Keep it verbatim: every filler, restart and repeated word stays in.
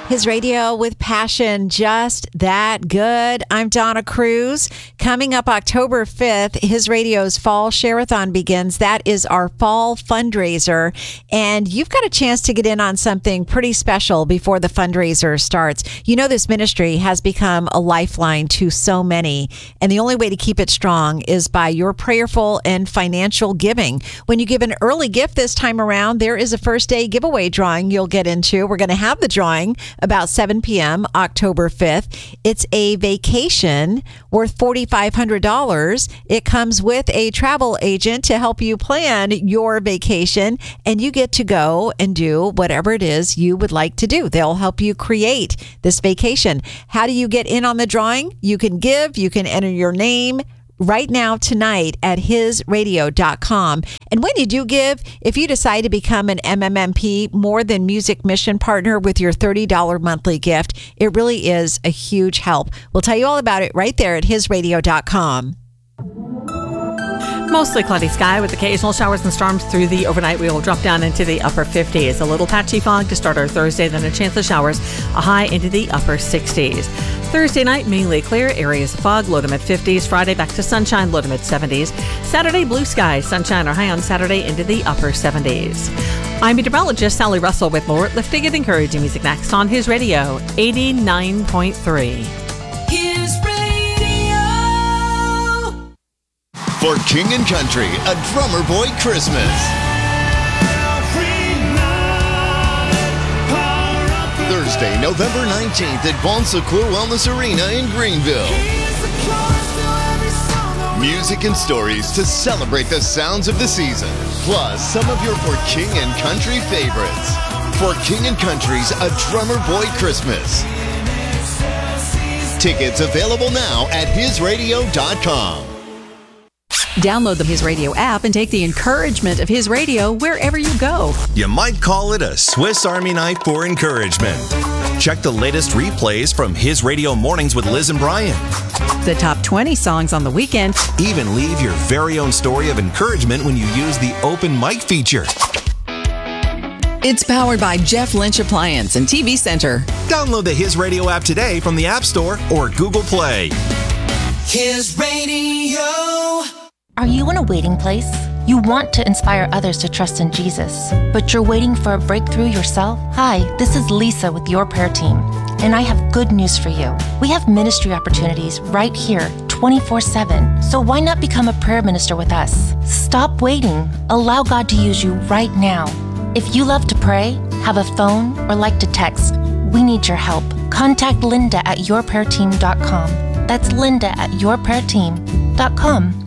His radio with passion, just that good. I'm Donna Cruz. Coming up October fifth, His Radio's Fall Share-a-thon begins. That is our fall fundraiser. And you've got a chance to get in on something pretty special before the fundraiser starts. You know, this ministry has become a lifeline to so many. And the only way to keep it strong is by your prayerful and financial giving. When you give an early gift this time around, there is a first day giveaway drawing you'll get into. We're going to have the drawing about seven p.m. October fifth. It's a vacation worth four thousand five hundred dollars. It comes with a travel agent to help you plan your vacation, and you get to go and do whatever it is you would like to do. They'll help you create this vacation. How do you get in on the drawing? You can give, you can enter your name right now tonight at his radio dot com. And when you do give, if you decide to become an M M M P, More Than Music Mission Partner, with your thirty dollars monthly gift, it really is a huge help. We'll tell you all about it right there at his radio dot com. Mostly cloudy sky with occasional showers and storms through the overnight. We will drop down into the upper fifties. A little patchy fog to start our Thursday, then a chance of showers, a high into the upper sixties. Thursday night, mainly clear, areas of fog, low to mid fifties. Friday, back to sunshine, low to mid seventies. Saturday, blue sky, sunshine or high on Saturday into the upper seventies. I'm meteorologist Sally Russell with more lifting and encouraging music next on His Radio eighty-nine point three. His Radio. For King and Country, a Drummer Boy Christmas. Thursday, November nineteenth at Bon Secours Wellness Arena in Greenville. Music and stories to celebrate the sounds of the season, plus some of your For King and Country favorites. For King and Country's A Drummer Boy Christmas. Tickets available now at his radio dot com. Download the His Radio app and take the encouragement of His Radio wherever you go. You might call it a Swiss Army knife for encouragement. Check the latest replays from His Radio Mornings with Liz and Brian. The top twenty songs on the weekend. Even leave your very own story of encouragement when you use the open mic feature. It's powered by Jeff Lynch Appliance and T V Center. Download the His Radio app today from the App Store or Google Play. His Radio. Are you in a waiting place? You want to inspire others to trust in Jesus, but you're waiting for a breakthrough yourself? Hi, this is Lisa with Your Prayer Team, and I have good news for you. We have ministry opportunities right here, twenty-four seven, so why not become a prayer minister with us? Stop waiting. Allow God to use you right now. If you love to pray, have a phone, or like to text, we need your help. Contact Linda at your prayer team dot com. That's Linda at your prayer team dot com.